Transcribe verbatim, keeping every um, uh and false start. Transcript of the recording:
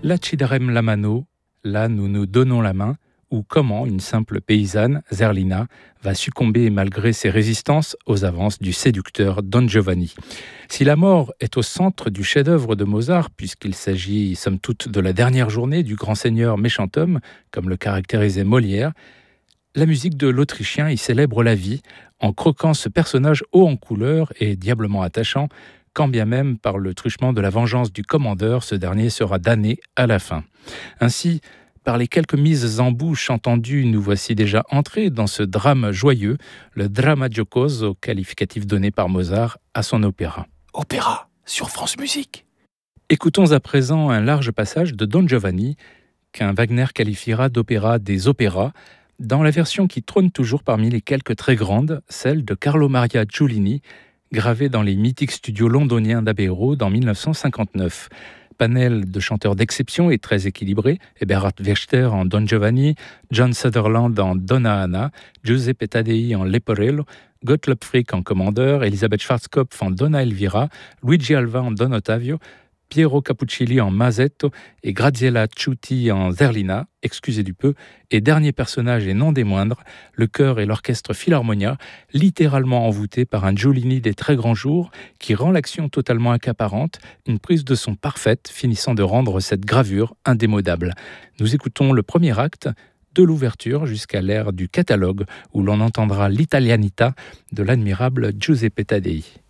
La ci darem la mano, là nous nous donnons la main, ou comment une simple paysanne, Zerlina, va succomber malgré ses résistances aux avances du séducteur Don Giovanni. Si la mort est au centre du chef-d'œuvre de Mozart, puisqu'il s'agit somme toute de la dernière journée du grand seigneur méchant homme, comme le caractérisait Molière, la musique de l'Autrichien y célèbre la vie, en croquant ce personnage haut en couleur et diablement attachant, quand bien même par le truchement de la vengeance du commandeur, ce dernier sera damné à la fin. Ainsi, par les quelques mises en bouche entendues, nous voici déjà entrés dans ce drame joyeux, le dramma giocoso, qualificatif donné par Mozart à son opéra. Opéra sur France Musique. Écoutons à présent un large passage de Don Giovanni, qu'un Wagner qualifiera d'opéra des opéras, dans la version qui trône toujours parmi les quelques très grandes, celle de Carlo Maria Giulini, gravée dans les mythiques studios londoniens d'Abbey Road en dix-neuf cent cinquante-neuf. Panel de chanteurs d'exception et très équilibré, Eberhard Wechter en Don Giovanni, John Sutherland en Donna Anna, Giuseppe Taddei en Leporello, Gottlob Fricke en Commandeur, Elisabeth Schwarzkopf en Donna Elvira, Luigi Alva en Don Ottavio, Piero Capuccilli en Masetto et Graziella Ciuti en Zerlina, excusez du peu, et dernier personnage et non des moindres, le chœur et l'orchestre Philharmonia, littéralement envoûtés par un Giulini des très grands jours qui rend l'action totalement accaparante, une prise de son parfaite finissant de rendre cette gravure indémodable. Nous écoutons le premier acte, de l'ouverture jusqu'à l'ère du catalogue où l'on entendra l'Italianita de l'admirable Giuseppe Taddei.